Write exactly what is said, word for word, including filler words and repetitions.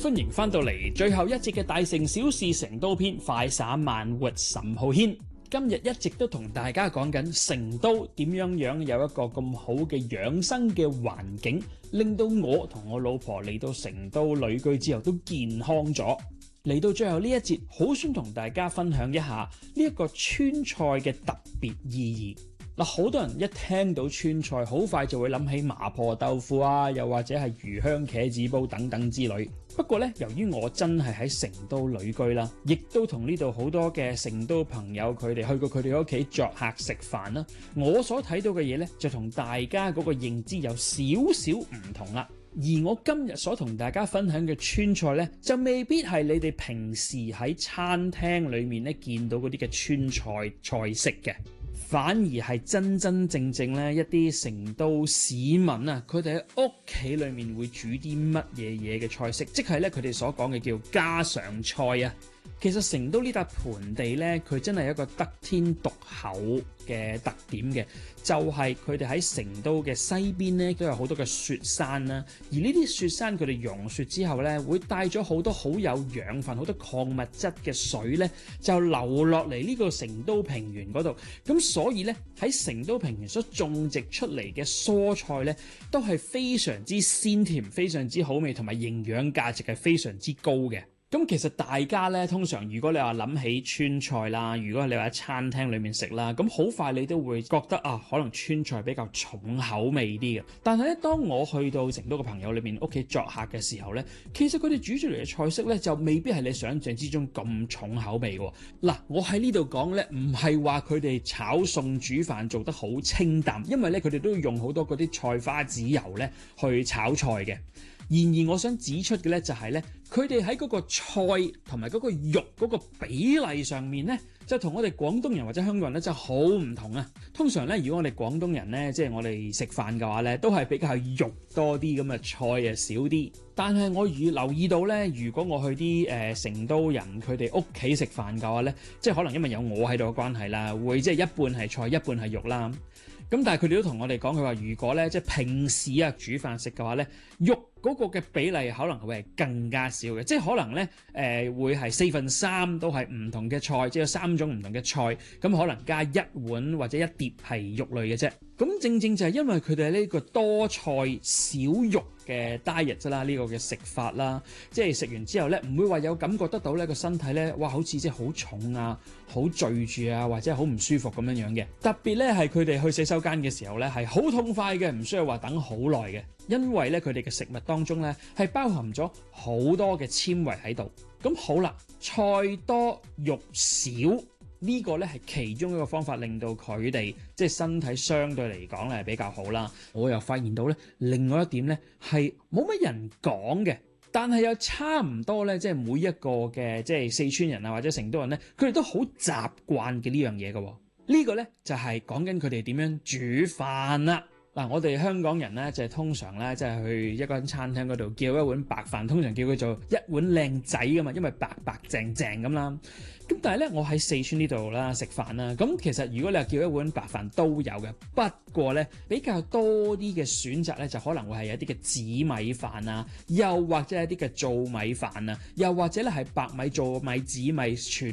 歡迎翻到嚟最後一節嘅大城小事成都篇，快灑慢活岑浩軒。今日一直都同大家講緊成都點樣樣有一個咁好嘅養生嘅環境，令到我同我老婆嚟到成都旅居之後都健康咗。嚟到最後呢一節，好想同大家分享一下呢一個川菜嘅特別意義。嗱，好多人一聽到川菜，好快就會諗起麻婆豆腐啊，又或者係魚香茄子煲等等之類。不過呢，由於我真係喺成都旅居啦，亦都同呢度好多嘅成都朋友佢哋去過佢哋屋企作客食飯啦，我所睇到嘅嘢呢，就同大家嗰個認知有少少唔同啦。而我今日所同大家分享嘅川菜呢，就未必係你哋平時喺餐廳裏面呢見到嗰啲嘅川菜菜式嘅，反而係真真正正呢一啲成都市民啊，佢哋喺屋企裏面會煮啲乜嘢嘢嘅菜式，即係呢佢哋所講嘅叫家常菜啊。其實成都呢笪盆地呢，佢真係一個得天獨厚嘅特點嘅，就係佢哋喺成都嘅西邊呢，都有好多嘅雪山啦。而呢啲雪山佢哋融雪之後呢，會帶咗好多好有養分、好多礦物質嘅水呢，就流落嚟呢個成都平原嗰度。咁所以呢，喺成都平原所種植出嚟嘅蔬菜呢，都係非常之鮮甜、非常之好味，同埋營養價值係非常之高嘅。咁其實大家咧，通常如果你話諗起川菜啦，如果你話喺餐廳裏面食啦，咁好快你都會覺得啊，可能川菜比較重口味啲嘅。但係咧，當我去到成都嘅朋友裏面屋企作客嘅時候咧，其實佢哋煮出嚟嘅菜式咧，就未必係你想象之中咁重口味喎。嗱，我喺呢度講咧，唔係話佢哋炒餸煮飯做得好清淡，因為咧佢哋都要用好多嗰啲菜花籽油咧去炒菜嘅。然而我想指出嘅咧就係咧，佢哋喺嗰個菜同埋嗰個肉嗰個比例上面咧，就同我哋廣東人或者香港人咧就好唔同啊。通常咧，如果我哋廣東人咧，即係我哋食飯嘅話咧，都係比較肉多啲，咁啊菜啊少啲。但係我預留意到咧，如果我去啲誒、呃、成都人佢哋屋企食飯嘅話咧，即係可能因為有我喺度嘅關係啦，會即係一半係菜，一半係肉啦。咁但係佢哋都同我哋講，佢話如果咧即係平時啊煮飯食嘅話咧，肉嗰個嘅比例可能會係更加少嘅，即係可能咧誒、呃、會係四分三都係唔同嘅菜，即係有三種唔同嘅菜，咁可能加一碗或者一碟係肉類嘅啫。咁正正就係因為佢哋呢個多菜少肉嘅 diet 啦，呢個嘅食法啦，即係食完之後咧，唔會話有感覺得到咧個身體咧，哇，好似即係好重啊，好墜住啊，或者好唔舒服咁樣樣嘅。特別咧係佢哋去洗手間嘅時候咧，係好痛快嘅，唔需要話等好耐嘅，因為咧佢哋嘅食物當中咧係包含咗好多嘅纖維喺度。咁好啦，菜多肉少。呢個咧係其中一個方法，令到佢哋即係身體相對嚟講咧係比較好啦。我又發現到咧，另外一點咧係冇乜人講嘅，但係又差唔多咧，即係每一個嘅即係四川人啊或者成都人咧，佢哋都好習慣嘅呢樣嘢嘅。呢個咧就係講緊佢哋點樣煮飯啦。嗱，我哋香港人咧就係通常咧即係去一間餐廳嗰度叫一碗白飯，通常叫佢做一碗靚仔噶嘛，因為白白淨淨咁啦。咁但係咧，我喺四川呢度啦食飯啦，咁其實如果你係叫一碗白飯都有嘅，不過咧比較多啲嘅選擇咧就可能會係有啲嘅紫米飯啊，又或者係一啲嘅糙米飯啊，又或者咧係白米、糙米、紫米全